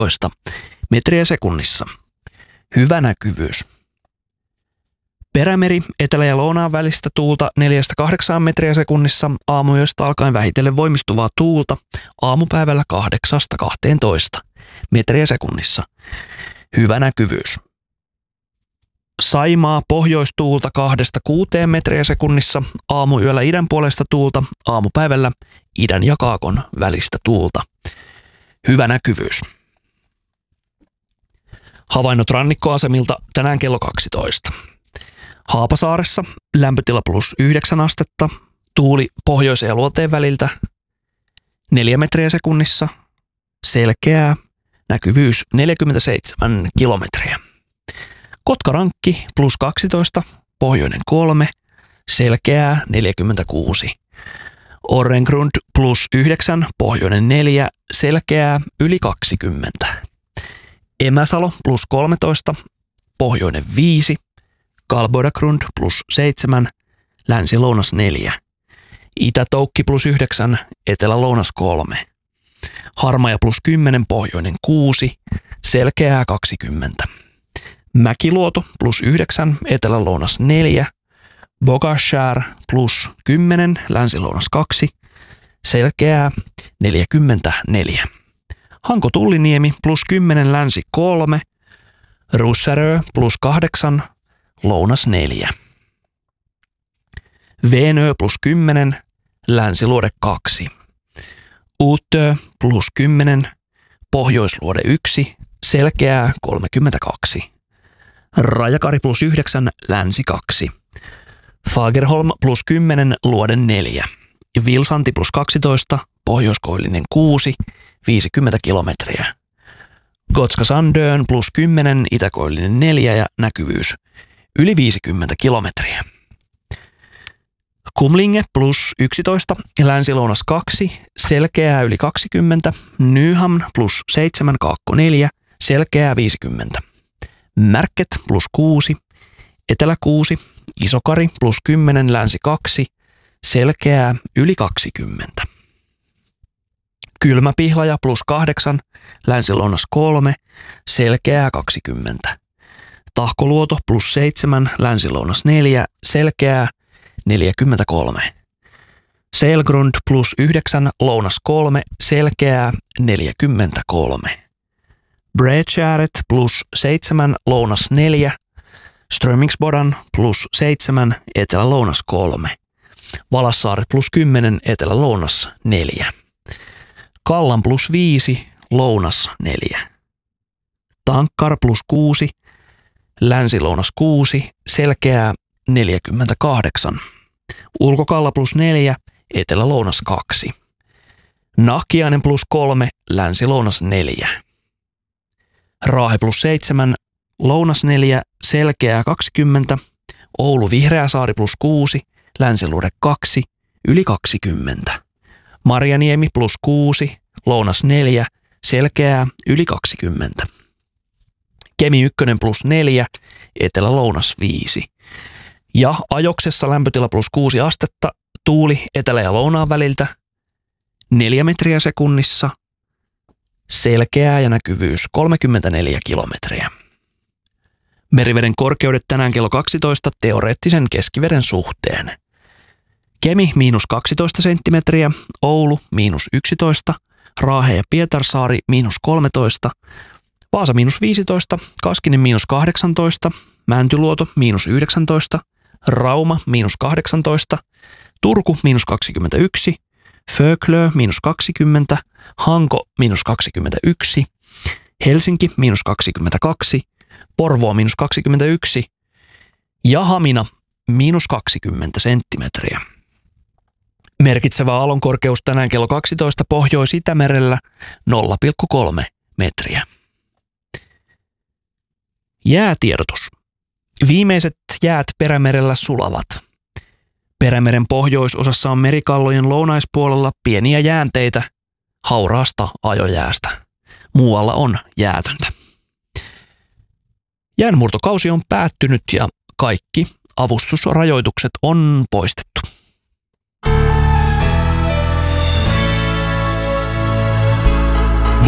metriä sekunnissa. Hyvä näkyvyys. Perämeri etelä- ja lounaan välistä tuulta 4-8 metriä sekunnissa, aamuyöstä alkaen vähitellen voimistuvaa tuulta, aamupäivällä 8-12 metriä sekunnissa. Hyvä näkyvyys. Saimaa pohjoistuulta 2-6 metriä sekunnissa, aamuyöllä idän puolesta tuulta, aamupäivällä idän ja kaakon välistä tuulta. Hyvä näkyvyys. Havainnot rannikkoasemilta tänään kello 12. Haapasaaressa lämpötila +9 astetta, tuuli pohjoisen ja luoteen väliltä 4 metriä sekunnissa, selkeää, näkyvyys 47 kilometriä. Kotkarankki +12, pohjoinen 3, selkeää 46. Orrengrund +9, pohjoinen 4, selkeää yli 20. Emäsalo +13, pohjoinen 5, Kalbodagrund +7, länsi-lounas 4. Itä-Toukki +9, etelä-lounas 3. Harmaja +10, pohjoinen 6, selkeää 20. Mäkiluoto +9, etelä-lounas 4. Bogashär +10, länsi-lounas 2, selkeää 44. Hanko-Tulliniemi +10, länsi 3. Russärö +8, lounas 4. Veenö +10, länsiluode 2. Uutö +10, pohjoisluode 1, selkeää 32. Rajakari +9, länsi 2. Fagerholm +10, luode 4. Vilsanti +12, pohjoiskoillinen 6, 50 kilometriä. Gotska Sandön +10, itäkoillinen 4 ja näkyvyys yli 50 kilometriä. Kumlinge +11, länsi-lounas 2, selkeää yli 20. Nyhamn +7, kaakko 4, selkeää 50. Märket +6, etelä 6, Isokari +10, länsi 2, selkeää yli 20. Kylmäpihlaja +8, länsi-lounas 3, selkeää 20. Tahkoluoto +7, länsi-lounas 4, selkeää 43. Selgrund +9, lounas 3, selkeää 43. Bredgäret +7, lounas 4, Strömingsbodan +7, etelä-lounas 3. Valassaaret +10, etelä-lounas 4. Kallan +5, lounas 4. Tankkar +6, länsi-lounas 6, selkeää 48. Ulkokalla +4, etelä-lounas 2. Nahkiainen +3, länsi-lounas 4. Raahe +7, lounas 4, selkeää 20. Oulu Vihreäsaari +6, länsiluode 2, yli 20. Marjaniemi +6, lounas 4, selkeää yli 20. Kemi 1 +4, etelä-lounas 5. Ja Ajoksessa lämpötila +6 astetta, tuuli etelä- ja lounaan väliltä 4 metriä sekunnissa, selkeää ja näkyvyys 34 kilometriä. Meriveden korkeudet tänään kello 12 teoreettisen keskiveden suhteen. Kemi -12 senttimetriä, Oulu -11, Raahe ja Pietarsaari -13, Vaasa -15, Kaskinen -18, Mäntyluoto -19, Rauma -18, Turku -21, Föglö -20, Hanko -21, Helsinki -22, Porvoo -21 ja Hamina -20 senttimetriä. Merkitsevä aallonkorkeus tänään kello 12 Pohjois-Itämerellä 0,3 metriä. Jäätiedotus. Viimeiset jäät Perämerellä sulavat. Perämeren pohjoisosassa on merikallojen lounaispuolella pieniä jäänteitä hauraasta ajojäästä. Muualla on jäätöntä. Jäänmurtokausi on päättynyt ja kaikki avustusrajoitukset on poistettu.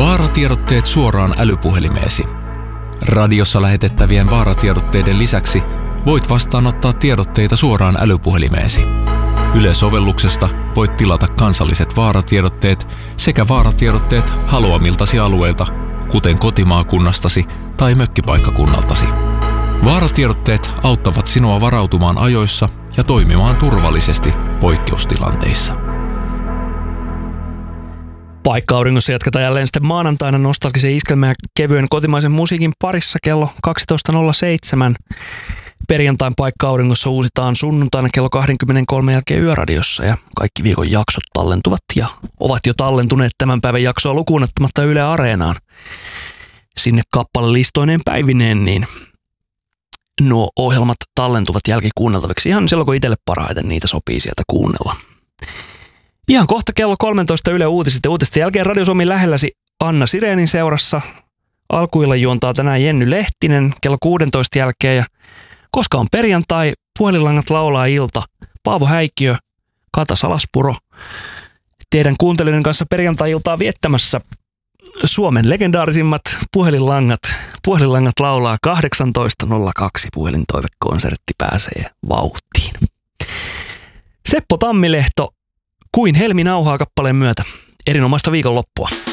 Vaaratiedotteet suoraan älypuhelimeesi. Radiossa lähetettävien vaaratiedotteiden lisäksi voit vastaanottaa tiedotteita suoraan älypuhelimeesi. Yle-sovelluksesta voit tilata kansalliset vaaratiedotteet sekä vaaratiedotteet haluamiltasi alueilta, kuten kotimaakunnastasi tai mökkipaikkakunnaltasi. Vaaratiedotteet auttavat sinua varautumaan ajoissa ja toimimaan turvallisesti poikkeustilanteissa. Paikka-auringossa jatketaan jälleen sitten maanantaina nostalgisen iskelmän ja kevyen kotimaisen musiikin parissa kello 12.07. Perjantain Paikka-auringossa uusitaan sunnuntaina kello 23 jälkeen Yöradiossa ja kaikki viikon jaksot tallentuvat ja ovat jo tallentuneet tämän päivän jaksoa lukuun ottamatta Yle Areenaan. Sinne kappalelistoineen päivineen, niin nuo ohjelmat tallentuvat jälkikuunneltaviksi ihan silloin, kun itselle parhaiten niitä sopii sieltä kuunnella. Ihan kohta kello 13 Yle Uutiset ja uutisten jälkeen Radio Suomi lähelläsi Anna Sireenin seurassa. Alkuillan juontaa tänään Jenny Lehtinen kello 16 jälkeen ja koska on perjantai, puhelinlangat laulaa ilta. Paavo Häikkiö, Kata Salaspuro. Teidän kuuntelijoiden kanssa perjantai-iltaa viettämässä Suomen legendaarisimmat puhelinlangat. Puhelinlangat laulaa 18.02. Puhelintoivekonsertti pääsee vauhtiin. Seppo Tammilehto, Kuin helmi nauhaa kappaleen myötä. Erinomaista viikonloppua.